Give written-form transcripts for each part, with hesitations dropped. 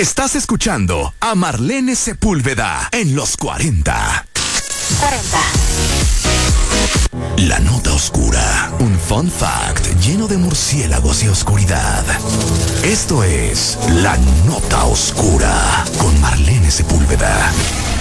Estás escuchando a Marlene Sepúlveda en Los 40. La nota oscura. Un fun fact lleno de murciélagos y oscuridad. Esto es La Nota Oscura con Marlene Sepúlveda.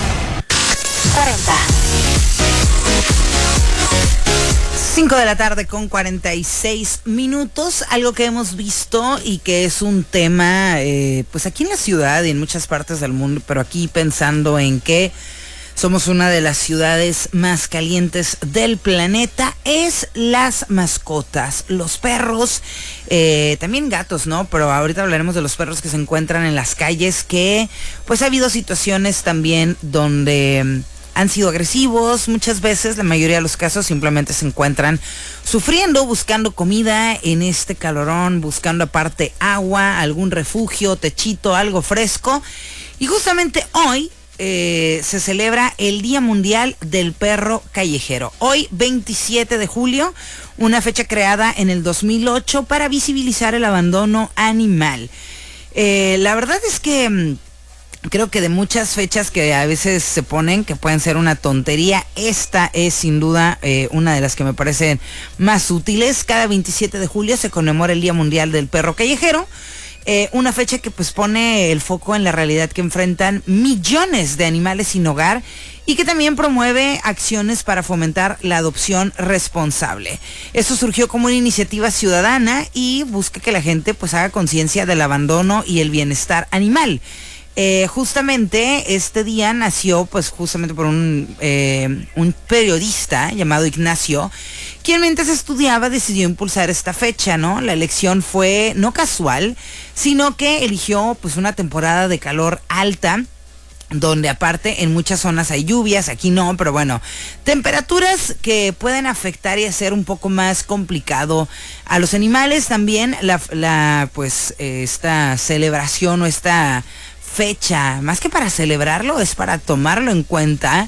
5 de la tarde con 46 minutos. Algo que hemos visto y que es un tema, pues aquí en la ciudad y en muchas partes del mundo, pero aquí pensando en que somos una de las ciudades más calientes del planeta, es las mascotas, los perros, también gatos, ¿no? Pero ahorita hablaremos de los perros que se encuentran en las calles, que pues ha habido situaciones también donde han sido agresivos. Muchas veces, la mayoría de los casos, simplemente se encuentran sufriendo, buscando comida en este calorón, buscando aparte agua, algún refugio, techito, algo fresco. Y justamente hoy se celebra el Día Mundial del Perro Callejero. Hoy, 27 de julio, una fecha creada en el 2008 para visibilizar el abandono animal. La verdad es que creo que de muchas fechas que a veces se ponen, que pueden ser una tontería, esta es sin duda una de las que me parecen más útiles. Cada 27 de julio se conmemora el Día Mundial del Perro Callejero. Una fecha que pues pone el foco en la realidad que enfrentan millones de animales sin hogar y que también promueve acciones para fomentar la adopción responsable. Esto surgió como una iniciativa ciudadana y busca que la gente pues haga conciencia del abandono y el bienestar animal. Justamente este día nació pues justamente por un periodista llamado Ignacio, quien mientras estudiaba decidió impulsar esta fecha, ¿no? La elección fue no casual, sino que eligió pues una temporada de calor alta, donde aparte en muchas zonas hay lluvias, aquí no, pero bueno, temperaturas que pueden afectar y hacer un poco más complicado a los animales. También esta celebración o esta fecha, más que para celebrarlo, es para tomarlo en cuenta.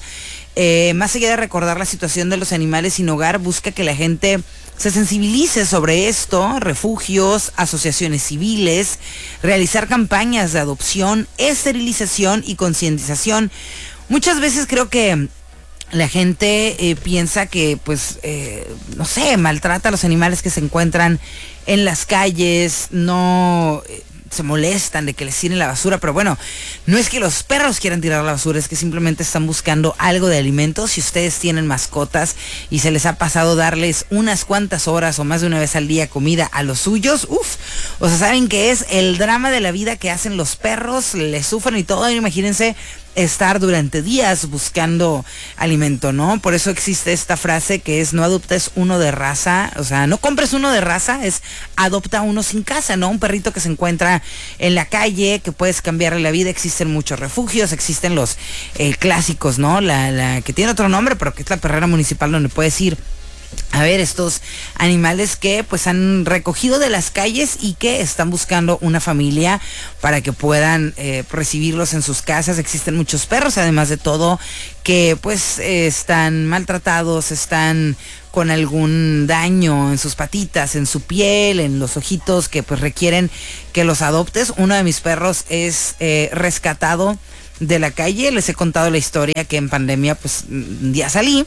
Más allá de recordar la situación de los animales sin hogar, busca que la gente se sensibilice sobre esto, refugios, asociaciones civiles, realizar campañas de adopción, esterilización y concientización. Muchas veces creo que la gente piensa que, pues, no sé, maltrata a los animales que se encuentran en las calles, no se molestan de que les tiren la basura, pero bueno, no es que los perros quieran tirar la basura, es que simplemente están buscando algo de alimento. Si ustedes tienen mascotas y se les ha pasado darles unas cuantas horas o más de una vez al día comida a los suyos, o sea, saben que es el drama de la vida que hacen los perros, les sufren y todo. Imagínense estar durante días buscando alimento, ¿no? Por eso existe esta frase que es: no adoptes uno de raza, o sea, no compres uno de raza, es adopta uno sin casa, ¿no? Un perrito que se encuentra en la calle, que puedes cambiarle la vida. Existen muchos refugios, existen los clásicos, ¿no? La que tiene otro nombre, pero que es la perrera municipal, donde puedes ir a ver estos animales que pues han recogido de las calles y que están buscando una familia para que puedan recibirlos en sus casas. Existen muchos perros, además de todo, que pues están maltratados, están con algún daño en sus patitas, en su piel, en los ojitos, que pues requieren que los adoptes. Uno de mis perros es rescatado de la calle. Les he contado la historia que en pandemia pues un día salí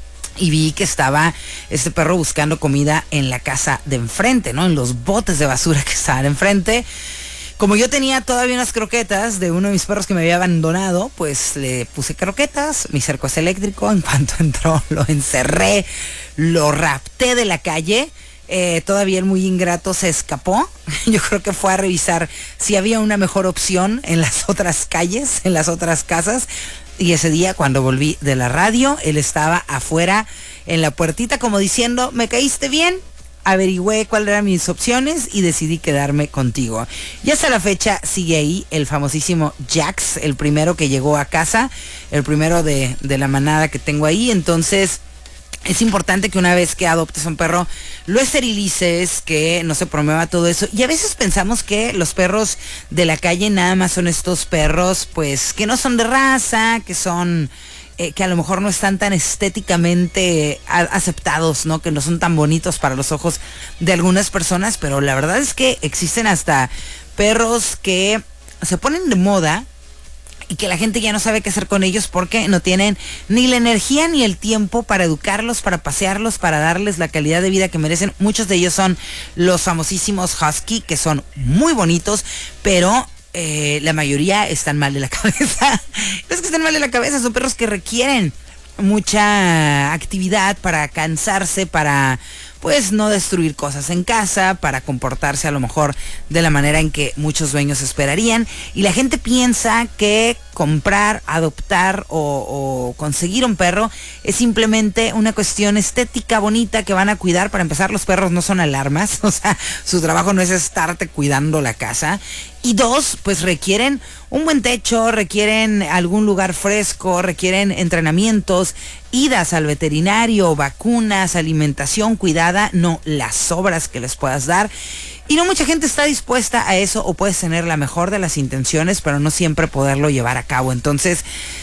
y vi que estaba este perro buscando comida en la casa de enfrente, ¿no? En los botes de basura que estaban enfrente. Como yo tenía todavía unas croquetas de uno de mis perros que me había abandonado, pues le puse croquetas, mi cerco es eléctrico. En cuanto entró, lo encerré, lo rapté de la calle. Todavía el muy ingrato se escapó. Yo creo que fue a revisar si había una mejor opción en las otras calles, en las otras casas. Y ese día, cuando volví de la radio, él estaba afuera en la puertita como diciendo: me caíste bien, averigüé cuáles eran mis opciones y decidí quedarme contigo. Y hasta la fecha sigue ahí el famosísimo Jax, el primero que llegó a casa, el primero de la manada que tengo ahí. Entonces es importante que una vez que adoptes un perro lo esterilices, que no se promueva todo eso. Y a veces pensamos que los perros de la calle nada más son estos perros pues que no son de raza, que son que a lo mejor no están tan estéticamente aceptados, ¿no? Que no son tan bonitos para los ojos de algunas personas, pero la verdad es que existen hasta perros que se ponen de moda y que la gente ya no sabe qué hacer con ellos porque no tienen ni la energía ni el tiempo para educarlos, para pasearlos, para darles la calidad de vida que merecen. Muchos de ellos son los famosísimos husky, que son muy bonitos, pero la mayoría están mal de la cabeza. Los que están mal de la cabeza son perros que requieren mucha actividad para cansarse, para pues no destruir cosas en casa, para comportarse a lo mejor de la manera en que muchos dueños esperarían. Y la gente piensa que comprar, adoptar o conseguir un perro es simplemente una cuestión estética bonita que van a cuidar. Para empezar, los perros no son alarmas, o sea, su trabajo no es estarte cuidando la casa. Y dos, pues requieren un buen techo, requieren algún lugar fresco, requieren entrenamientos, idas al veterinario, vacunas, alimentación cuidada, no las obras que les puedas dar. Y no mucha gente está dispuesta a eso, o puedes tener la mejor de las intenciones, pero no siempre poderlo llevar a cabo. Entonces,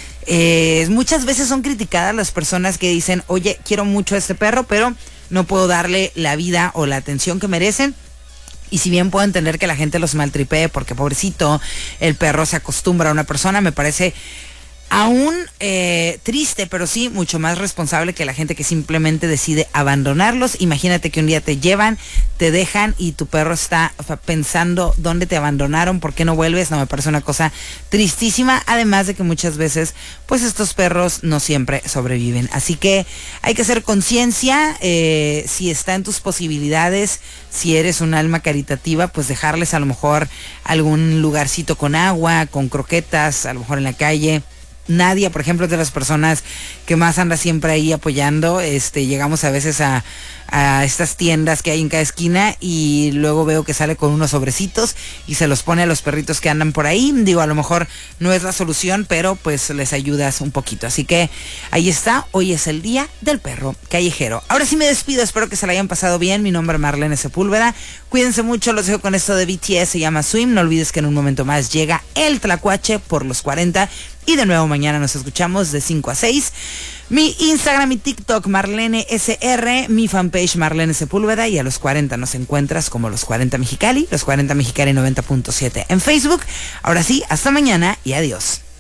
muchas veces son criticadas las personas que dicen, oye, quiero mucho a este perro, pero no puedo darle la vida o la atención que merecen. Y si bien puedo entender que la gente los maltripee porque pobrecito, el perro se acostumbra a una persona, me parece aún triste, pero sí mucho más responsable que la gente que simplemente decide abandonarlos. Imagínate que un día te llevan, te dejan y tu perro está pensando dónde te abandonaron, por qué no vuelves. No, me parece una cosa tristísima, además de que muchas veces pues estos perros no siempre sobreviven. Así que hay que hacer conciencia, si está en tus posibilidades, si eres un alma caritativa, pues dejarles a lo mejor algún lugarcito con agua, con croquetas, a lo mejor en la calle. Nadia, por ejemplo, es de las personas que más anda siempre ahí apoyando. Llegamos a veces a estas tiendas que hay en cada esquina y luego veo que sale con unos sobrecitos y se los pone a los perritos que andan por ahí. Digo, a lo mejor no es la solución, pero pues les ayudas un poquito. Así que ahí está, hoy es el día del perro callejero. Ahora sí me despido, espero que se la hayan pasado bien. Mi nombre es Marlene Sepúlveda. Cuídense mucho, los dejo con esto de BTS, se llama Swim. No olvides que en un momento más llega el Tlacuache por los 40. Y de nuevo mañana nos escuchamos de 5 a 6. Mi Instagram y TikTok, Marlene SR. Mi fanpage, Marlene Sepúlveda. Y a los 40 nos encuentras como Los 40 Mexicali. Los 40 Mexicali 90.7 en Facebook. Ahora sí, hasta mañana y adiós.